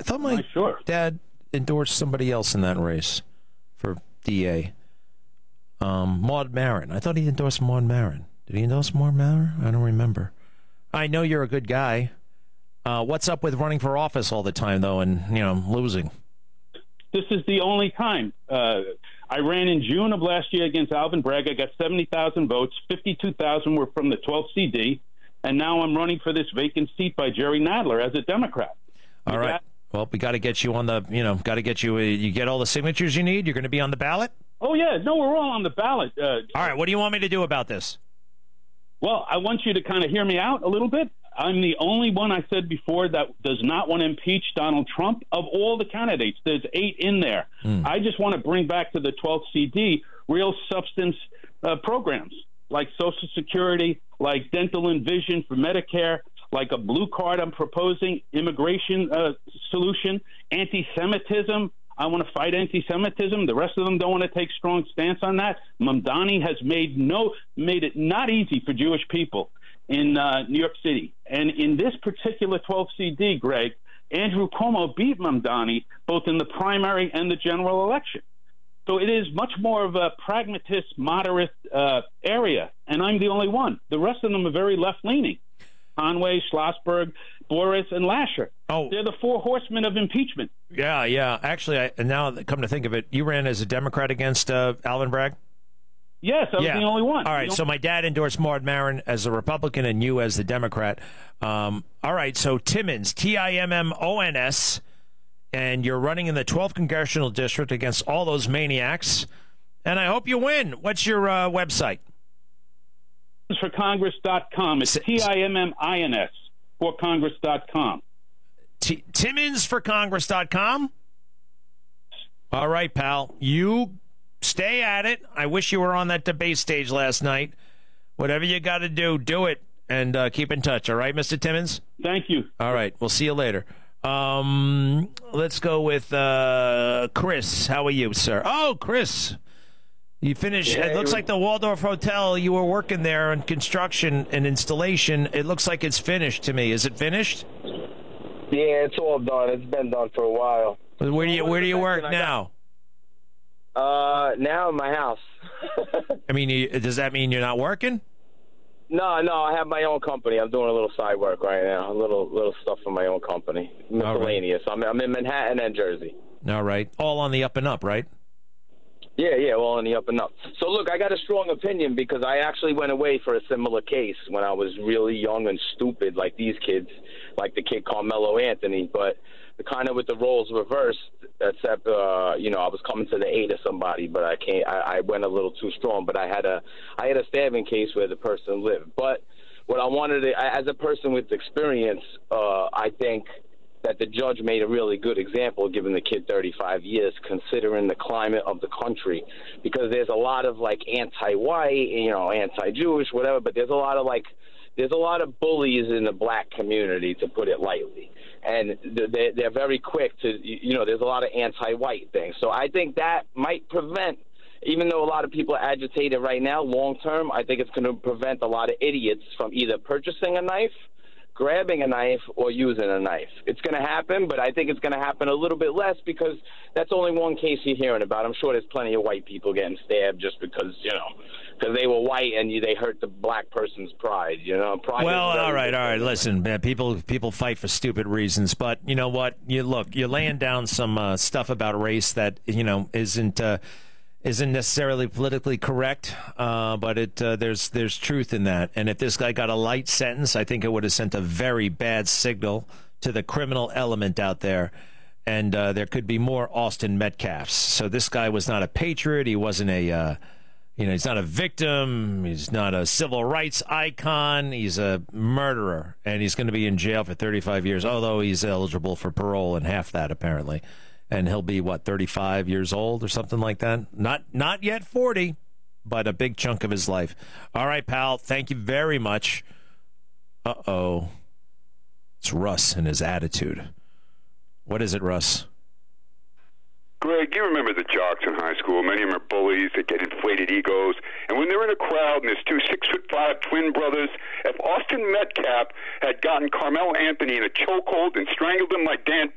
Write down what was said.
thought my dad endorsed somebody else in that race for DA. Maud Maron. I thought he endorsed Maud Maron. Did he endorse Maud Maron? I don't remember. I know you're a good guy. What's up with running for office all the time, though, and losing? This is the only time. I ran in June of last year against Alvin Bragg. I got 70,000 votes. 52,000 were from the 12th CD. And now I'm running for this vacant seat by Jerry Nadler as a Democrat. All right. Well, we got to get you on the, got to get you, you get all the signatures you need? You're going to be on the ballot? Oh, yeah. No, we're all on the ballot. All right. What do you want me to do about this? Well, I want you to kind of hear me out a little bit. I'm the only one, I said before, that does not want to impeach Donald Trump. Of all the candidates, there's 8 in there. I just want to bring back to the 12th CD real substance programs like Social Security, like dental and vision for Medicare, like a blue card I'm proposing, immigration solution, anti-Semitism. I want to fight anti-Semitism. The rest of them don't want to take strong stance on that. Mamdani has made it not easy for Jewish people in New York City. And in this particular 12th CD, Greg, Andrew Cuomo beat Mamdani both in the primary and the general election. So it is much more of a pragmatist, moderate area, and I'm the only one. The rest of them are very left-leaning. Conway, Schlossberg, Boris, and Lasher. Oh, they're the 4 horsemen of impeachment. Yeah. Actually, now come to think of it, you ran as a Democrat against Alvin Bragg? Yes, I was the only one. All right, so my dad endorsed Maud Maron as a Republican and you as the Democrat. All right, so Timmons, Timmons, and you're running in the 12th Congressional District against all those maniacs, and I hope you win. What's your website? TimminsForCongress.com. It's Timmins for Congress.com. TimminsForCongress.com? All right, pal. You stay at it. I wish you were on that debate stage last night. Whatever you got to do, do it, and keep in touch. All right, Mr. Timmons? Thank you. All right. We'll see you later. Let's go with Chris. How are you, sir? Oh, Chris. You finished. It looks like the Waldorf Hotel, you were working there on construction and installation. It looks like it's finished to me. Is it finished? Yeah, it's all done. It's been done for a while. Where do you work now? Now in my house. I mean, does that mean you're not working? No, I have my own company. I'm doing a little side work right now, a little stuff for my own company, miscellaneous. Right. I'm in Manhattan and Jersey. All right, all on the up and up, right? Yeah, all on the up and up. So, look, I got a strong opinion because I actually went away for a similar case when I was really young and stupid, like these kids, like the kid Carmelo Anthony, but kind of with the roles reversed, except, I was coming to the aid of somebody, but I went a little too strong, but I had a stabbing case where the person lived. But what I wanted to, as a person with experience, I think that the judge made a really good example, giving the kid 35 years, considering the climate of the country, because there's a lot of anti-white, anti-Jewish, whatever, but there's a lot of bullies in the black community, to put it lightly, and they're very quick to, there's a lot of anti-white things. So I think that might prevent, even though a lot of people are agitated right now, long term, I think it's going to prevent a lot of idiots from either purchasing a knife, grabbing a knife, or using a knife. It's going to happen, but I think it's going to happen a little bit less because that's only one case you're hearing about. I'm sure there's plenty of white people getting stabbed just because, because they were white and they hurt the black person's pride. Pride. Well, all right. Listen, man, people fight for stupid reasons, but you know what? You're laying down some stuff about race that isn't necessarily politically correct, but there's truth in that. And if this guy got a light sentence, I think it would have sent a very bad signal to the criminal element out there. And there could be more Austin Metcalfs. So this guy was not a patriot. He wasn't he's not a victim. He's not a civil rights icon. He's a murderer, and he's going to be in jail for 35 years, although he's eligible for parole and half that apparently. And he'll be, 35 years old or something like that? Not yet 40, but a big chunk of his life. All right, pal, thank you very much. Uh-oh. It's Russ and his attitude. What is it, Russ? Greg, you remember the jocks in high school. Many of them are bullies. They get inflated egos. And when they're in a crowd and there's 2 6'5" twin brothers, if Austin Metcalf had gotten Carmelo Anthony in a chokehold and strangled him like Dan